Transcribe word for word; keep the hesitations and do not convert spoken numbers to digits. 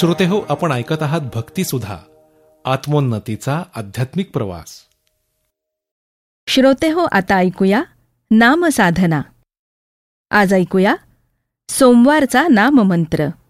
श्रोते हो, आपण ऐकत आहात भक्तिसुधा, आत्मोन्नतीचा आध्यात्मिक प्रवास. श्रोते हो, आता ऐकूया नामसाधना. आज ऐकूया सोमवारचा नाममंत्र.